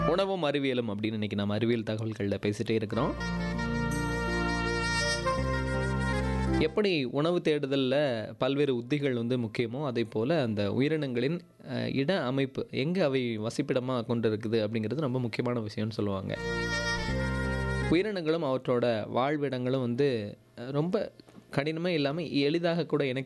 உணவும் அறிவியலும் அப்படின்னு இன்னைக்கு நம்ம அறிவியல் தகவல்களில் பேசிட்டே இருக்கிறோம். எப்படி உணவு தேடுதலில் பல்வேறு உத்திகள் வந்து முக்கியமோ அதே போல் அந்த உயிரினங்களின் இட அமைப்பு எங்கே அவை வசிப்பிடமாக கொண்டு இருக்குது அப்படிங்கிறது ரொம்ப முக்கியமான விஷயம்னு சொல்லுவாங்க. உயிரினங்களும் அவற்றோட வாழ்விடங்களும் வந்து ரொம்ப கடினமே இல்லாமல் எளிதாக கூட